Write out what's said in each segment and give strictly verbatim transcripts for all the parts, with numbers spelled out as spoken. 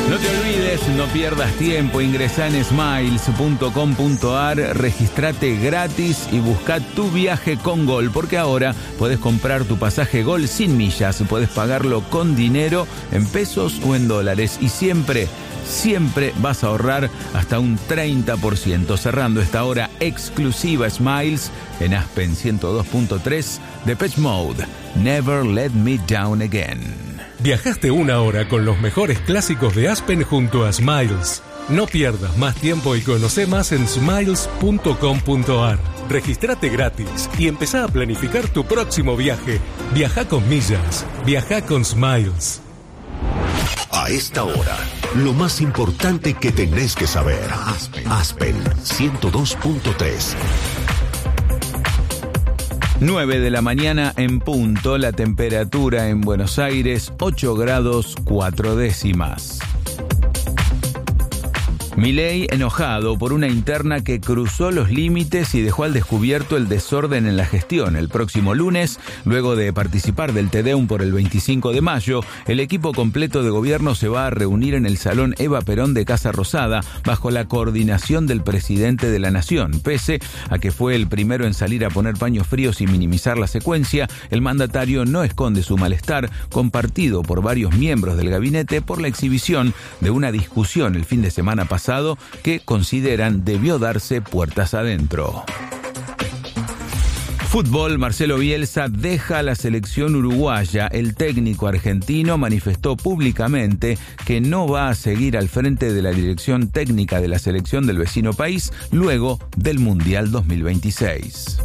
No te olvides, no pierdas tiempo, ingresá en smiles punto com punto a r, registrate gratis y busca tu viaje con Gol, porque ahora puedes comprar tu pasaje Gol sin millas, puedes pagarlo con dinero, en pesos o en dólares, y siempre, siempre vas a ahorrar hasta un treinta por ciento, cerrando esta hora exclusiva Smiles en Aspen ciento dos punto tres, Depeche Mode, Never Let Me Down Again. Viajaste una hora con los mejores clásicos de Aspen junto a Smiles. No pierdas más tiempo y conoce más en smiles punto com punto a r. Registrate gratis y empezá a planificar tu próximo viaje. Viaja con millas. Viaja con Smiles. A esta hora, lo más importante que tenés que saber. Aspen, Aspen ciento dos punto tres. nueve de la mañana en punto, la temperatura en Buenos Aires, ocho grados cuatro décimas. Milei enojado por una interna que cruzó los límites y dejó al descubierto el desorden en la gestión. El próximo lunes, luego de participar del Te Deum por el veinticinco de mayo, el equipo completo de gobierno se va a reunir en el Salón Eva Perón de Casa Rosada bajo la coordinación del presidente de la Nación. Pese a que fue el primero en salir a poner paños fríos y minimizar la secuencia, el mandatario no esconde su malestar, compartido por varios miembros del gabinete por la exhibición de una discusión el fin de semana pasado que consideran debió darse puertas adentro. Fútbol, Marcelo Bielsa deja la selección uruguaya. El técnico argentino manifestó públicamente que no va a seguir al frente de la dirección técnica de la selección del vecino país luego del Mundial dos mil veintiséis.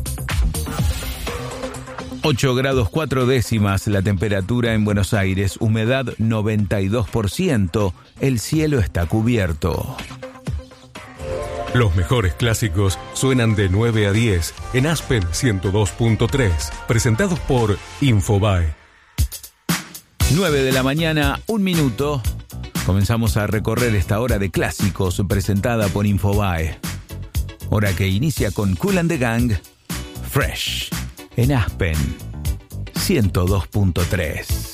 ocho grados cuatro décimas la temperatura en Buenos Aires, humedad noventa y dos por ciento, el cielo está cubierto. Los mejores clásicos suenan de nueve a diez en Aspen ciento dos punto tres, presentados por Infobae. nueve de la mañana, un minuto. Comenzamos a recorrer esta hora de clásicos presentada por Infobae. Hora que inicia con Kool and the Gang, Fresh, en Aspen ciento dos punto tres.